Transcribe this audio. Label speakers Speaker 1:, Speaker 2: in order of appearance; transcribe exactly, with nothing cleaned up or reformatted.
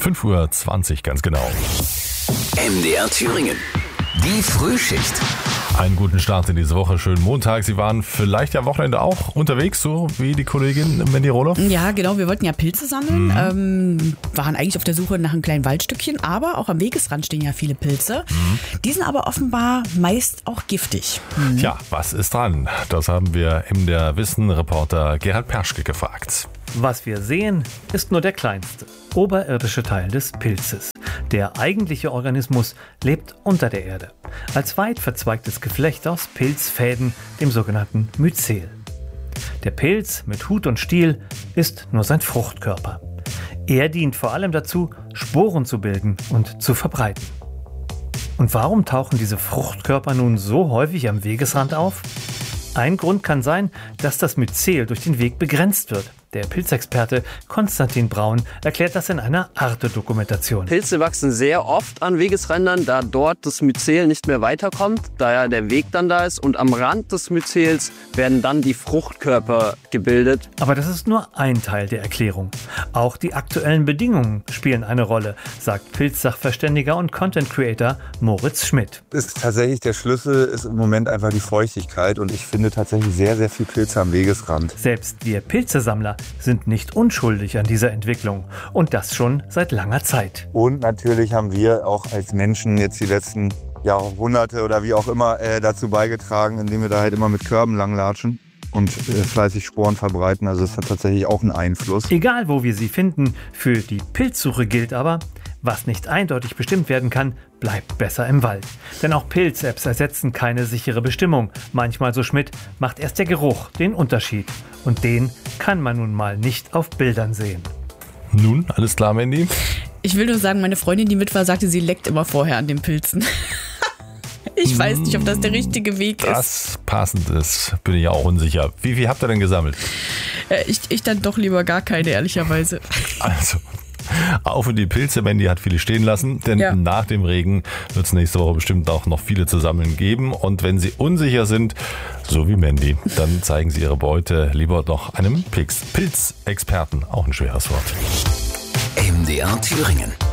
Speaker 1: fünf Uhr zwanzig ganz genau.
Speaker 2: M D R Thüringen. Die Frühschicht.
Speaker 1: Einen guten Start in diese Woche. Schönen Montag. Sie waren vielleicht am Wochenende auch unterwegs, so wie die Kollegin Mandy Roloff?
Speaker 3: Ja, genau. Wir wollten ja Pilze sammeln. Mhm. Ähm, waren eigentlich auf der Suche nach einem kleinen Waldstückchen, aber auch am Wegesrand stehen ja viele Pilze. Mhm. Die sind aber offenbar meist auch giftig.
Speaker 1: Mhm. Tja, was ist dran? Das haben wir M D R Wissen-Reporter Gerhard Perschke gefragt.
Speaker 4: Was wir sehen, ist nur der kleinste, oberirdische Teil des Pilzes. Der eigentliche Organismus lebt unter der Erde, als weit verzweigtes Geflecht aus Pilzfäden, dem sogenannten Myzel. Der Pilz mit Hut und Stiel ist nur sein Fruchtkörper. Er dient vor allem dazu, Sporen zu bilden und zu verbreiten. Und warum tauchen diese Fruchtkörper nun so häufig am Wegesrand auf? Ein Grund kann sein, dass das Myzel durch den Weg begrenzt wird. Der Pilzexperte Konstantin Braun erklärt das in einer Arte-Dokumentation.
Speaker 5: Pilze wachsen sehr oft an Wegesrändern, da dort das Myzel nicht mehr weiterkommt, da ja der Weg dann da ist. Und am Rand des Myzels werden dann die Fruchtkörper gebildet.
Speaker 4: Aber das ist nur ein Teil der Erklärung. Auch die aktuellen Bedingungen spielen eine Rolle, sagt Pilzsachverständiger und Content-Creator Moritz Schmidt.
Speaker 6: Ist tatsächlich der Schlüssel ist im Moment einfach die Feuchtigkeit. Und ich finde tatsächlich sehr, sehr viel Pilze am Wegesrand.
Speaker 4: Selbst wir Pilzesammler sind nicht unschuldig an dieser Entwicklung. Und das schon seit langer Zeit.
Speaker 6: Und natürlich haben wir auch als Menschen jetzt die letzten Jahrhunderte oder wie auch immer äh, dazu beigetragen, indem wir da halt immer mit Körben langlatschen und äh, fleißig Sporen verbreiten. Also es hat tatsächlich auch einen Einfluss.
Speaker 4: Egal, wo wir sie finden, für die Pilzsuche gilt aber, was nicht eindeutig bestimmt werden kann, bleibt besser im Wald. Denn auch Pilz-Apps ersetzen keine sichere Bestimmung. Manchmal, so Schmidt, macht erst der Geruch den Unterschied. Und den kann man nun mal nicht auf Bildern sehen.
Speaker 1: Nun, alles klar, Mandy?
Speaker 3: Ich will nur sagen, meine Freundin, die mit war, sagte, sie leckt immer vorher an den Pilzen. Ich weiß nicht, ob das der richtige Weg ist.
Speaker 1: Das passend ist, bin ich auch unsicher. Wie viel habt ihr denn gesammelt?
Speaker 3: Äh, ich, ich dann doch lieber gar keine, ehrlicherweise.
Speaker 1: Also, auf in die Pilze. Mandy hat viele stehen lassen, denn ja. Nach dem Regen wird es nächste Woche bestimmt auch noch viele zu sammeln geben. Und wenn Sie unsicher sind, so wie Mandy, dann zeigen Sie Ihre Beute lieber noch einem Pilz- Pilzexperten. Auch ein schweres Wort.
Speaker 2: M D R Thüringen.